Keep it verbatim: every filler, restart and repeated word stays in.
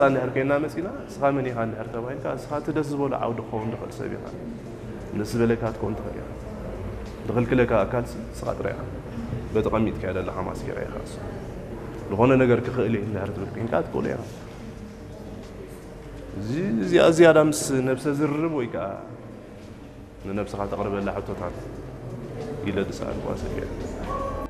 أنا هركينا مسكينا سخامني خان هرتباين كاس خات دس بولا عود خون دخل سبيها بالنسبة لك هتكون تغير دخل كلك أكل سقط ريحة بتقميت كذا اللي حماس كريه خاص لهون نجار كخيلي اللي هرتبين كات كوليا زي زي زيادة مس نفس زرب ويكا نفس خات تقرب اللي حطتها إلى دسال واسكيا